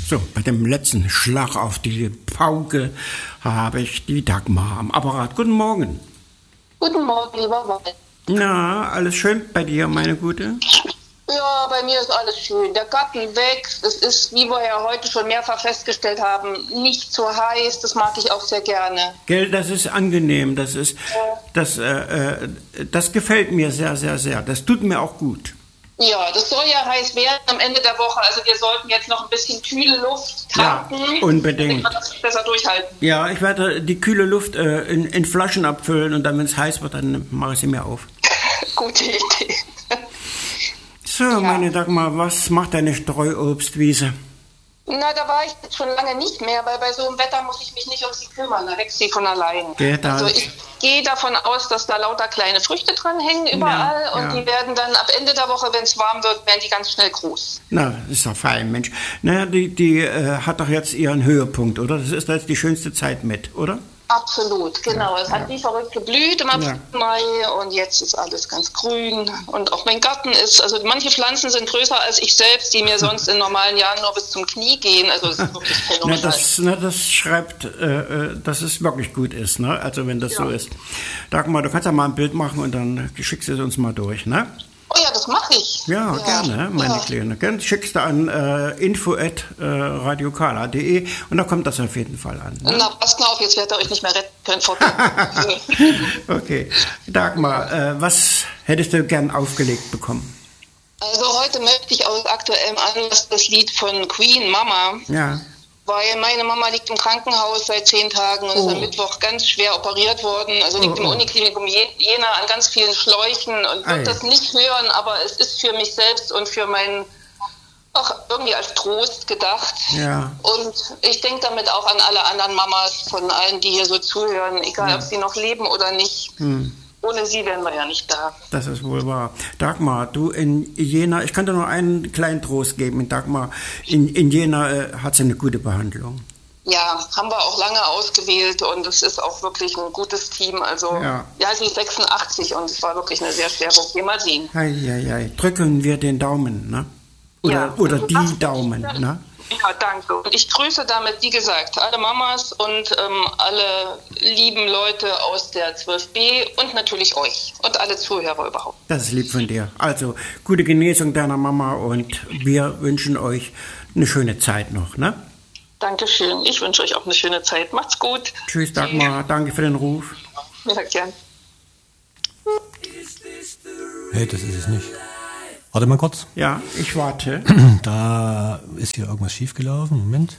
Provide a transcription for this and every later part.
So, bei dem letzten Schlag auf die Pauke habe ich die Dagmar am Apparat. Guten Morgen. Guten Morgen, lieber Wald. Na, alles schön bei dir, meine Gute? Ja, bei mir ist alles schön. Der Garten wächst. Es ist, wie wir ja heute schon mehrfach festgestellt haben, nicht so heiß. Das mag ich auch sehr gerne. Gell, das ist angenehm. Das gefällt mir sehr, sehr, sehr. Das tut mir auch gut. Ja, das soll ja heiß werden am Ende der Woche. Also wir sollten jetzt noch ein bisschen kühle Luft tanken. Ja, unbedingt. Damit wir das besser durchhalten. Ja, ich werde die kühle Luft in Flaschen abfüllen und dann, wenn es heiß wird, dann mache ich sie mir auf. Gute Idee. So, meine Dagmar, was macht deine Streuobstwiese? Na, da war ich jetzt schon lange nicht mehr, weil bei so einem Wetter muss ich mich nicht um sie kümmern, da wächst sie von allein. Also ich gehe davon aus, dass da lauter kleine Früchte dran hängen überall und die werden dann ab Ende der Woche, wenn es warm wird, werden die ganz schnell groß. Na, ist doch fein, Mensch. Naja, die hat doch jetzt ihren Höhepunkt, oder? Das ist jetzt die schönste Zeit mit, oder? Absolut, genau. Es hat wie verrückt geblüht im April, Mai und jetzt ist alles ganz grün. Und auch mein Garten ist, also manche Pflanzen sind größer als ich selbst, die mir sonst in normalen Jahren nur bis zum Knie gehen. Also es ist wirklich phänomenal. Das schreibt, dass es wirklich gut ist, ne? Also wenn das so ist. Dagmar, du kannst ja mal ein Bild machen und dann schickst du es uns mal durch, ne? Oh ja, das mache ich. Ja, gerne, meine Kleine. Schickst du an info@radiokala.de und da kommt das auf jeden Fall an. Ne? Na, passt mal auf, jetzt werdet ihr euch nicht mehr retten können. Okay. Dagmar, was hättest du gern aufgelegt bekommen? Also heute möchte ich aus aktuellem Anlass das Lied von Queen, Mama. Ja. Weil meine Mama liegt im Krankenhaus seit 10 Tagen und ist am Mittwoch ganz schwer operiert worden. Also liegt im Uniklinikum Jena an ganz vielen Schläuchen und wird das nicht hören, aber es ist für mich selbst und für meinen, auch irgendwie als Trost gedacht. Ja. Und ich denke damit auch an alle anderen Mamas von allen, die hier so zuhören, egal ob sie noch leben oder nicht. Ohne sie wären wir ja nicht da. Das ist wohl wahr. Dagmar, du in Jena, ich kann dir nur einen kleinen Trost geben. Dagmar, in Jena hat sie eine gute Behandlung. Ja, haben wir auch lange ausgewählt und es ist auch wirklich ein gutes Team. Also, sie ist 86 und es war wirklich eine sehr schwere OP. Mal sehen. Drücken wir den Daumen, ne? Oder die Daumen, ne? Ja, danke. Und ich grüße damit, wie gesagt, alle Mamas und alle lieben Leute aus der 12b und natürlich euch und alle Zuhörer überhaupt. Das ist lieb von dir. Also, gute Genesung deiner Mama und wir wünschen euch eine schöne Zeit noch, ne? Dankeschön. Ich wünsche euch auch eine schöne Zeit. Macht's gut. Tschüss, Dagmar. Danke für den Ruf. Ja, gern. Hey, das ist es nicht. Warte mal kurz. Ja, ich warte. Da ist hier irgendwas schiefgelaufen. Moment.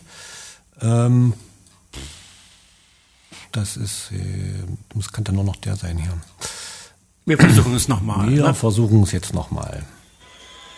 Das ist, kann dann nur noch der sein hier. Wir versuchen es nochmal. Wir versuchen es jetzt nochmal.